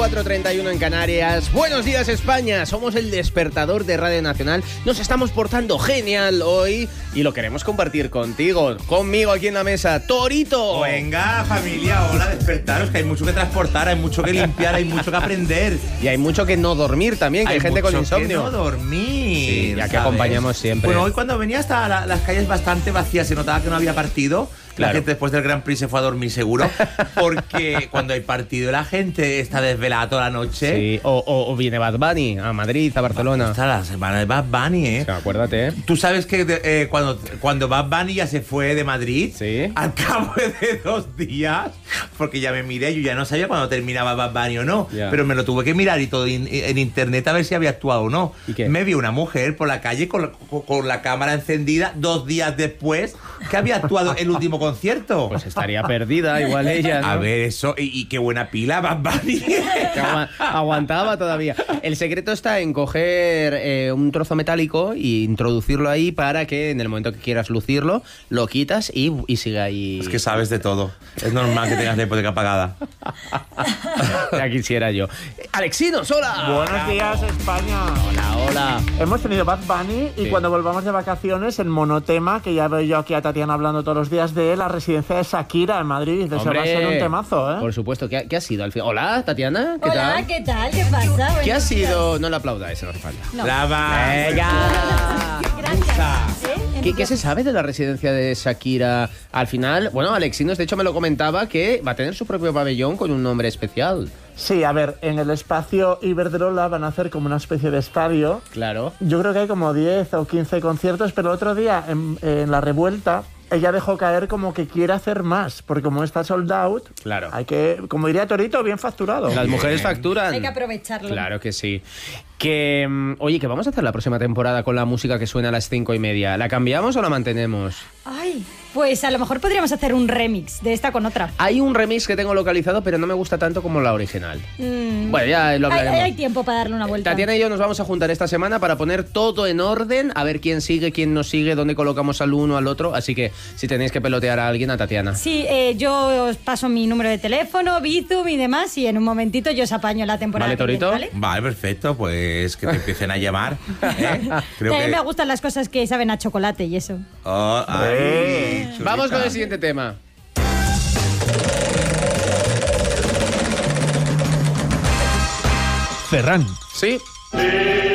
4:31 en Canarias. Buenos días, España. Somos el despertador de Radio Nacional. Nos estamos portando genial hoy y lo queremos compartir contigo. Conmigo aquí en la mesa, Torito. Venga, familia, hola, despertaros, que hay mucho que transportar, hay mucho que limpiar, hay mucho que aprender. Y hay mucho que no dormir también, que hay gente con insomnio. Que no dormir. Sí, ya que acompañamos siempre. Bueno, hoy cuando venía hasta las calles bastante vacías, se notaba que no había partido. La gente después del Grand Prix se fue a dormir seguro, porque cuando hay partido la gente está desvelada toda la noche. Sí, o viene Bad Bunny a Madrid, a Barcelona. Está la semana de Bad Bunny, ¿eh? O sea, acuérdate, ¿eh? Tú sabes que cuando Bad Bunny ya se fue de Madrid, ¿sí? Al cabo de 2 días, porque ya me miré, yo ya no sabía cuándo terminaba Bad Bunny o no, pero me lo tuve que mirar y todo en internet a ver si había actuado o no. ¿Y qué? Me vi una mujer por la calle con la cámara encendida 2 días después que había actuado el último concierto. Pues estaría perdida igual ella, ¿no? A ver, eso, y qué buena pila Bad Bunny. Que aguantaba todavía. El secreto está en coger un trozo metálico y introducirlo ahí para que en el momento que quieras lucirlo, lo quitas y siga ahí. Es que sabes de todo. Es normal que tengas la hipoteca pagada. Ya quisiera yo. Alexinos, hola. Buenos días, España. Hola. Hemos tenido Bad Bunny y cuando volvamos de vacaciones, el monotema, que ya veo yo aquí a Tatiana hablando todos los días de la residencia de Shakira en Madrid. Eso va a ser un temazo, ¿eh? Por supuesto. ¿Qué ha sido al final? Hola, Tatiana. ¿Qué Hola, tal? ¿qué tal? ¿Qué pasa? ¿Qué ha sido? No le aplaudáis, no hace falta. No. ¡Venga! Gracias. ¿Qué se sabe de la residencia de Shakira? Al final, bueno, Alexinos de hecho me lo comentaba que va a tener su propio pabellón con un nombre especial. Sí, a ver, en el espacio Iberdrola van a hacer como una especie de estadio. Claro. Yo creo que hay como 10 o 15 conciertos, pero el otro día en La Revuelta ella dejó caer como que quiere hacer más, porque como está sold out, claro, hay que, como diría Torito, bien facturado. Las mujeres facturan. Hay que aprovecharlo. Claro que sí. Oye, ¿qué vamos a hacer la próxima temporada con la música que suena a las 5:30? ¿La cambiamos o la mantenemos? Ay, pues a lo mejor podríamos hacer un remix de esta con otra. Hay un remix que tengo localizado, pero no me gusta tanto como la original. Bueno, ya lo hablaremos. Hay tiempo para darle una vuelta. Tatiana y yo nos vamos a juntar esta semana para poner todo en orden, a ver quién sigue, quién no sigue, dónde colocamos al uno, al otro. Así que si tenéis que pelotear a alguien, a Tatiana. Sí, yo os paso mi número de teléfono, Bizum y demás, y en un momentito yo os apaño la temporada. ¿Vale, Torito? Vale, perfecto, pues que te empiecen a llamar. También me gustan las cosas que saben a chocolate y eso. Oh, ay, vamos con el siguiente tema. Ferran. Sí.